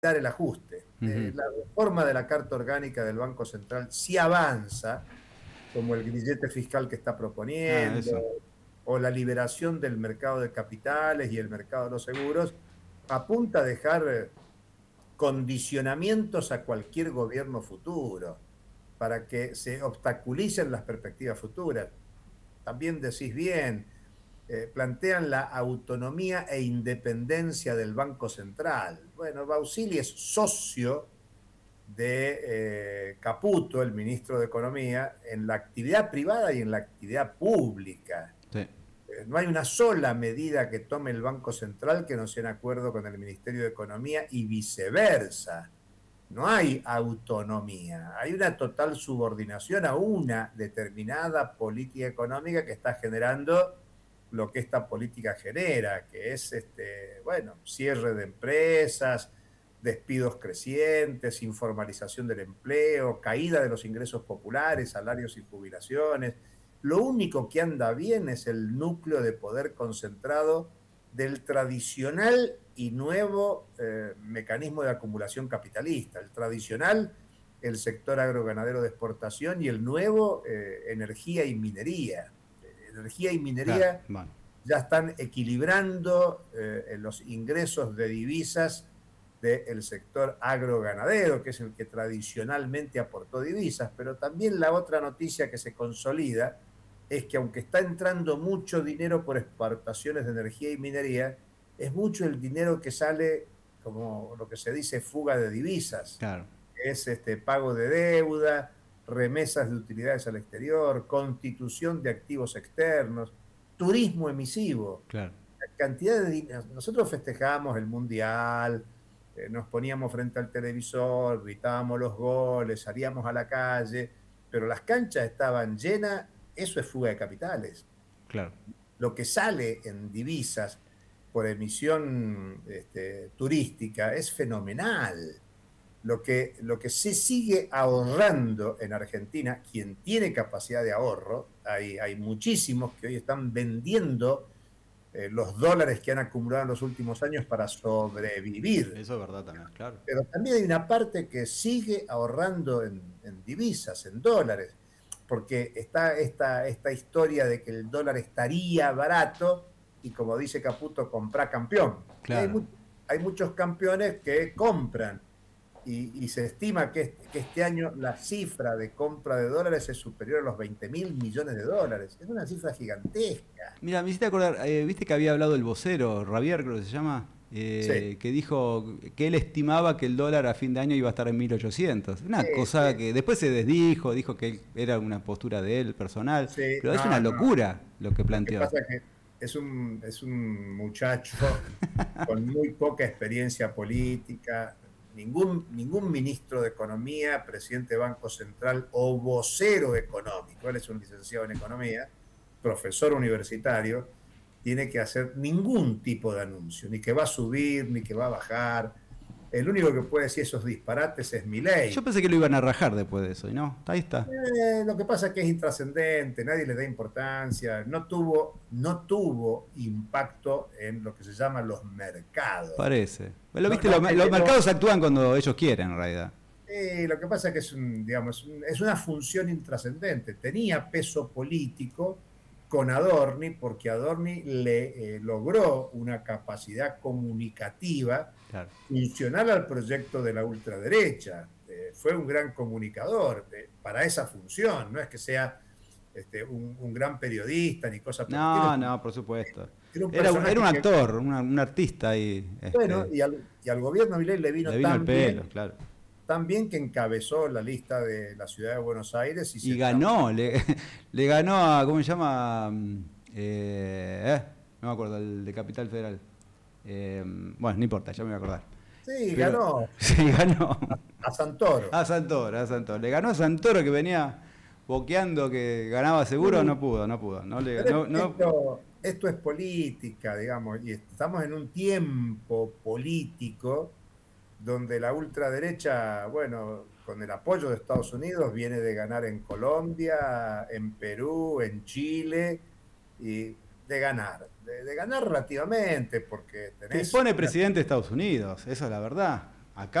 dar el ajuste. La reforma de la Carta Orgánica del Banco Central sí avanza, como el grillete fiscal que está proponiendo, Eso. o la liberación del mercado de capitales y el mercado de los seguros, apunta a dejar condicionamientos a cualquier gobierno futuro para que se obstaculicen las perspectivas futuras. También decís bien, plantean la autonomía e independencia del Banco Central. Bueno, Bausili es socio de Caputo, el ministro de Economía, en la actividad privada y en la actividad pública. Sí. No hay una sola medida que tome el Banco Central que no sea en acuerdo con el Ministerio de Economía y viceversa. No hay autonomía, hay una total subordinación a una determinada política económica que está generando lo que esta política genera, que es bueno, cierre de empresas, despidos crecientes, informalización del empleo, caída de los ingresos populares, salarios y jubilaciones. Lo único que anda bien es el núcleo de poder concentrado del tradicional y nuevo mecanismo de acumulación capitalista. El tradicional, el sector agroganadero de exportación, y el nuevo, energía y minería. Energía y Claro, minería bueno. ya están equilibrando los ingresos de divisas del sector agroganadero, que es el que tradicionalmente aportó divisas, pero también la otra noticia que se consolida es que aunque está entrando mucho dinero por exportaciones de energía y minería, es mucho el dinero que sale, como lo que se dice, fuga de divisas. Claro, Es pago de deuda, remesas de utilidades al exterior, constitución de activos externos, turismo emisivo. claro. La cantidad de dinero. Nosotros festejábamos el Mundial, nos poníamos frente al televisor, gritábamos los goles, salíamos a la calle, pero las canchas estaban llenas. Eso es fuga de capitales. Claro. Lo que sale en divisas por emisión turística es fenomenal. Lo que se sigue ahorrando en Argentina, quien tiene capacidad de ahorro, hay muchísimos que hoy están vendiendo los dólares que han acumulado en los últimos años para sobrevivir. Eso es verdad también, claro. Pero también hay una parte que sigue ahorrando en divisas, en dólares, porque está esta historia de que el dólar estaría barato y, como dice Caputo, compra campeón. Y Claro. hay muchos campeones que compran y se estima que este año la cifra de compra de dólares es superior a los 20.000 millones de dólares. Es una cifra gigantesca. Mira, me hiciste acordar, viste que había hablado el vocero, Javier creo que se llama, Sí, que dijo que él estimaba que el dólar a fin de año iba a estar en 1800. sí, Una cosa sí, que después se desdijo, dijo que era una postura de él personal, sí, pero es una no, no. locura lo que Lo que planteó. pasa es que es un muchacho con muy poca experiencia política. Ningún ministro de Economía, presidente de Banco Central o vocero económico, él es un licenciado en Economía, profesor universitario, tiene que hacer ningún tipo de anuncio, ni que va a subir, ni que va a bajar. El único que puede decir esos disparates es Yo Milei. pensé que lo iban a rajar después de eso, y no, ahí está. Lo que pasa es que es intrascendente, nadie le da importancia, no tuvo impacto en lo que se llaman los mercados. Parece. Lo No, viste, no los generó. mercados actúan cuando ellos quieren, en realidad. Lo que pasa es que digamos, es una función intrascendente. Tenía peso político con Adorni, porque Adorni le logró una capacidad comunicativa Claro. funcional al proyecto de la ultraderecha. Fue un gran comunicador para esa función, no es que sea un gran periodista ni cosa por el estilo. No, no, por supuesto. Era un Era un personaje que, actor, un artista ahí, bueno, y al gobierno Milei le le vino vino el pelo, tan claro. bien que encabezó la lista de la ciudad de Buenos Aires y Y se transformó. ganó, le ganó a, ¿cómo se llama? No me acuerdo, el de Capital Federal. Bueno, no importa, ya me voy a acordar. Sí, Pero ganó sí, ganó. a Santoro. A Santoro, a Santoro. Le ganó a Santoro que venía boqueando que ganaba seguro, no Sí, pudo, no pudo. No le, pero no, no, esto es política, digamos, y estamos en un tiempo político donde la ultraderecha, bueno, con el apoyo de Estados Unidos, viene de ganar en Colombia, en Perú, en Chile, y de ganar relativamente, porque te tenés pone una. presidente de Estados Unidos, eso es la verdad.